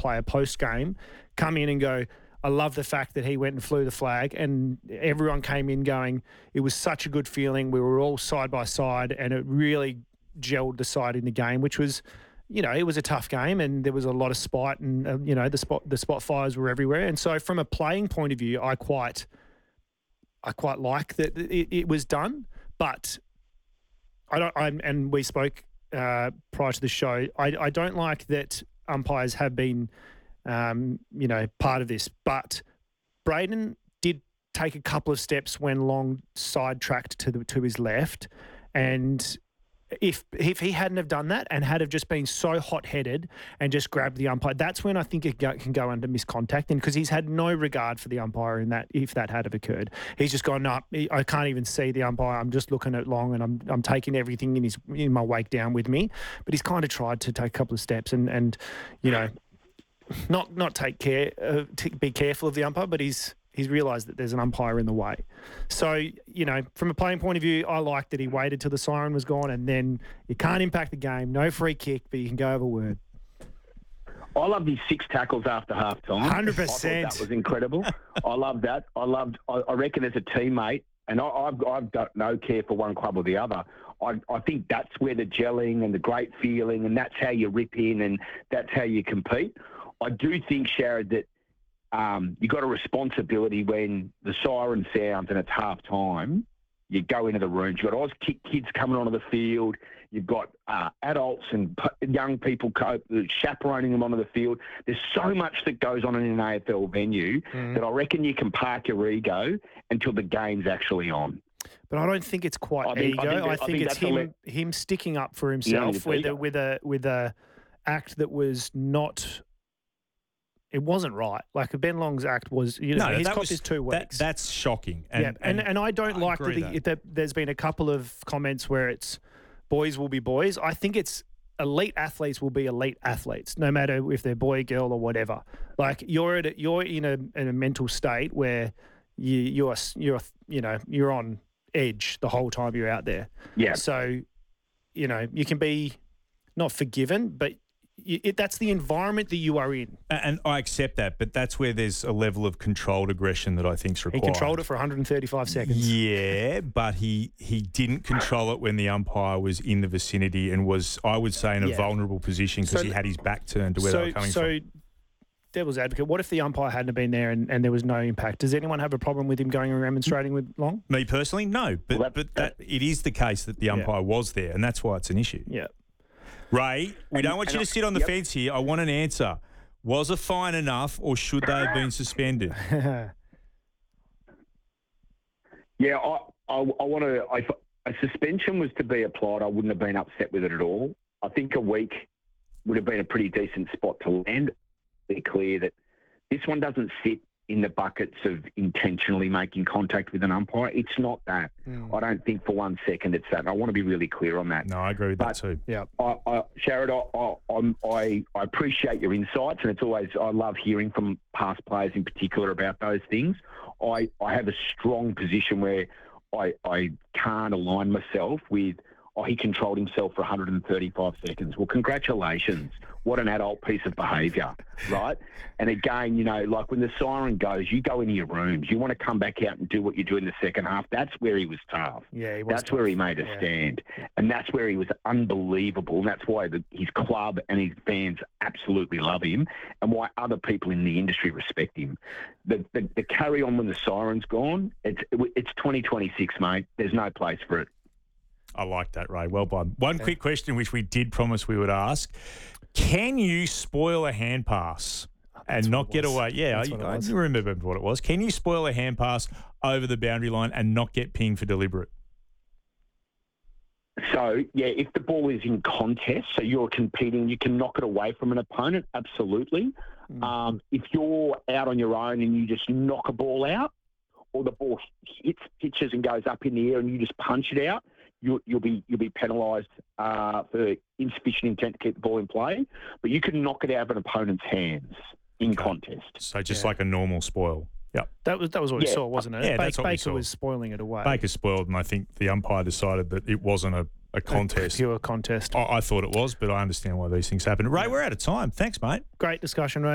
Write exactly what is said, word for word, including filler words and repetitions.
player post-game come in and go, I love the fact that he went and flew the flag, and everyone came in going, it was such a good feeling. We were all side by side, and it really gelled the side in the game, which was, you know, it was a tough game, and there was a lot of spite, and uh, you know, the spot the spot fires were everywhere. And so, from a playing point of view, I quite, I quite like that it, it was done. But I don't. I'm, and we spoke uh, prior to the show. I, I don't like that umpires have been, um, you know, part of this. But Braden did take a couple of steps when Long sidetracked to the to his left, and If if he hadn't have done that and had have just been so hot-headed and just grabbed the umpire, that's when I think it go, can go under miscontact. And because he's had no regard for the umpire in that, if that had have occurred, he's just gone, no, I can't even see the umpire. I'm just looking at Long, and I'm I'm taking everything in his in my wake down with me. But he's kind of tried to take a couple of steps and and you know, not not take care, uh, to be careful of the umpire, but he's. He's realised that there's an umpire in the way. So, you know, from a playing point of view, I like that he waited till the siren was gone, and then it can't impact the game. No free kick, but you can go over word. I love these six tackles after half time. one hundred percent. I thought that was incredible. I love that. I loved, I, I reckon as a teammate, and I, I've, I've got no care for one club or the other, I, I think that's where the gelling and the great feeling, and that's how you rip in, and that's how you compete. I do think, Sharad, that Um, you got a responsibility when the siren sounds and it's half time. You go into the rooms. You've got Oz kids coming onto the field. You've got uh, adults and p- young people co- chaperoning them onto the field. There's so much that goes on in an A F L venue mm. that I reckon you can park your ego until the game's actually on. But I don't think it's quite I think, ego. I think, I think, I think it's him le- him sticking up for himself yeah, with a, with a with a act that was not. It wasn't right. Like Ben Long's act was, you know, no, he's that got was, this two weeks. That, that's shocking. And, yeah, and, and, and I don't I like that, the, that. that there's been a couple of comments where it's boys will be boys. I think it's elite athletes will be elite athletes, no matter if they're boy, girl, or whatever. Like you're at a, you're in a in a mental state where you you're you're you know you're on edge the whole time you're out there. Yeah. So, you know, you can be not forgiven, but It, that's the environment that you are in. And I accept that, but that's where there's a level of controlled aggression that I think is required. He controlled it for one hundred thirty-five seconds. Yeah, but he he didn't control it when the umpire was in the vicinity and was, I would say, in a yeah. vulnerable position because so, he had his back turned to where so, they were coming so from. So, devil's advocate, what if the umpire hadn't been there and, and there was no impact? Does anyone have a problem with him going and remonstrating with Long? Me personally, no. But, well, that, but that, it is the case that the umpire yeah. was there, and that's why it's an issue. Yeah. Ray, we and, don't want you to sit on the yep. fence here. I want an answer. Was a fine enough, or should they have been suspended? yeah, I, I, I want to. If a suspension was to be applied, I wouldn't have been upset with it at all. I think a week would have been a pretty decent spot to land. Be clear that this one doesn't sit in the buckets of intentionally making contact with an umpire. It's not that. Mm. I don't think for one second it's that. And I want to be really clear on that. No, I agree with but that too. Yeah, I, I, Sharad, I, I, I'm, I, I appreciate your insights, and it's always I love hearing from past players in particular about those things. I, I have a strong position where I, I can't align myself with. Oh, he controlled himself for one hundred thirty-five seconds. Well, congratulations. What an adult piece of behaviour, right? And again, you know, like when the siren goes, you go into your rooms. You want to come back out and do what you do in the second half. That's where he was tough. Yeah, he was That's tough. where he made a yeah. stand. And that's where he was unbelievable. And that's why the, his club and his fans absolutely love him and why other people in the industry respect him. The, the, the carry on when the siren's gone, it's, it's twenty twenty-six, mate. There's no place for it. I like that, Ray. Well done. One quick question, which we did promise we would ask. Can you spoil a hand pass and That's not get away? Yeah, That's you, what I remember what it was. Can you spoil a hand pass over the boundary line and not get pinged for deliberate? So, yeah, if the ball is in contest, so you're competing, you can knock it away from an opponent, absolutely. Mm. Um, if you're out on your own and you just knock a ball out, or the ball hits, pitches and goes up in the air and you just punch it out, You'll, you'll be you'll be penalised uh, for insufficient intent to keep the ball in play, but you can knock it out of an opponent's hands in okay. contest. So just yeah. like a normal spoil. Yep. That was that was what yeah. we saw, wasn't it? Yeah, ba- that's what Baker we saw. was spoiling it away. Baker spoiled, and I think the umpire decided that it wasn't a, a contest. A pure contest. I, I thought it was, but I understand why these things happen. Ray, yeah. we're out of time. Thanks, mate. Great discussion, Ray.